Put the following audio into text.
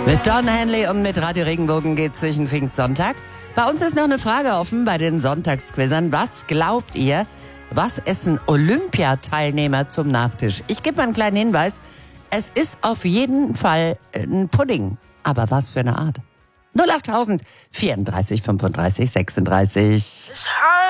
Mit Don Henley und mit Radio Regenbogen geht's durch den Pfingstsonntag. Bei uns ist noch eine Frage offen bei den Sonntagsquizern. Was glaubt ihr, was essen Olympiateilnehmer zum Nachtisch? Ich gebe mal einen kleinen Hinweis. Es ist auf jeden Fall ein Pudding. Aber was für eine Art? 08000 34 35 36.